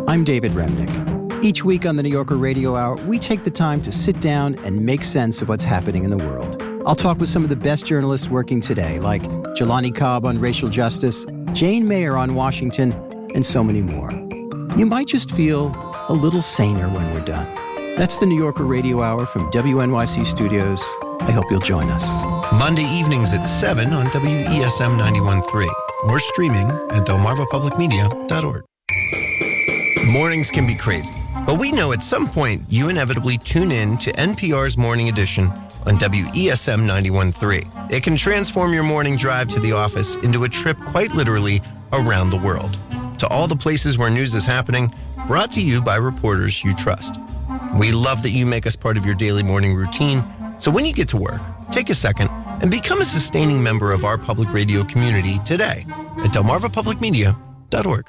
I'm David Remnick. Each week on the New Yorker Radio Hour, we take the time to sit down and make sense of what's happening in the world. I'll talk with some of the best journalists working today, like Jelani Cobb on racial justice, Jane Mayer on Washington, and so many more. You might just feel a little saner when we're done. That's the New Yorker Radio Hour from WNYC Studios. I hope you'll join us. Monday evenings at 7 on WESM 91.3 or streaming at delmarvapublicmedia.org. Mornings can be crazy, but we know at some point you inevitably tune in to NPR's Morning Edition on WESM 91.3. It can transform your morning drive to the office into a trip quite literally around the world. To all the places where news is happening, brought to you by reporters you trust. We love that you make us part of your daily morning routine, so when you get to work, take a second and become a sustaining member of our public radio community today at delmarvapublicmedia.org.